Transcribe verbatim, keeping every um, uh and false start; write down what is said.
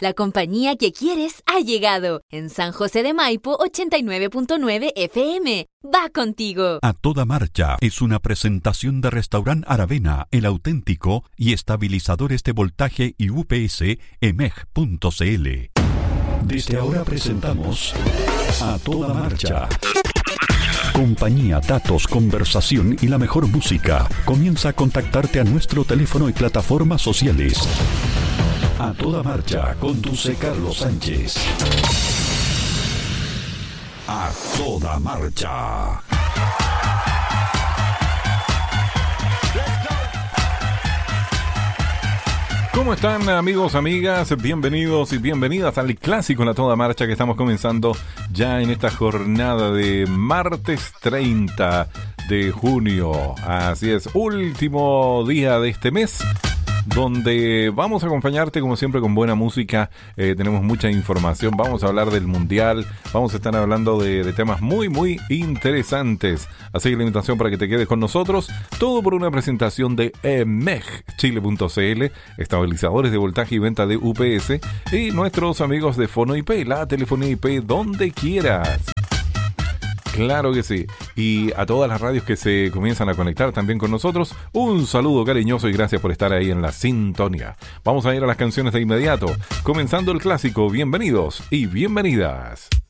La compañía que quieres ha llegado. En San José de Maipo, ochenta y nueve punto nueve F M. Va contigo. A Toda Marcha es una presentación de Restaurant Aravena, el auténtico, y estabilizadores de voltaje y U P S E M E G punto C L. Desde ahora presentamos A Toda Marcha. Compañía, datos, conversación y la mejor música. Comienza a contactarte a nuestro teléfono y plataformas sociales. A Toda Marcha, conduce Carlos Sánchez. A Toda Marcha. ¿Cómo están, amigos, amigas? Bienvenidos y bienvenidas al clásico en A Toda Marcha que estamos comenzando ya en esta jornada de martes treinta de junio. Así es, último día de este mes, donde vamos a acompañarte como siempre con buena música. Eh, tenemos mucha información, vamos a hablar del mundial, vamos a estar hablando de, de temas muy muy interesantes, así que la invitación para que te quedes con nosotros, todo por una presentación de E M E G Chile punto C L, estabilizadores de voltaje y venta de U P S, y nuestros amigos de Fono I P, la telefonía I P donde quieras. Claro que sí. Y a todas las radios que se comienzan a conectar también con nosotros, un saludo cariñoso y gracias por estar ahí en la sintonía. Vamos a ir a las canciones de inmediato. Comenzando el clásico, bienvenidos y bienvenidas.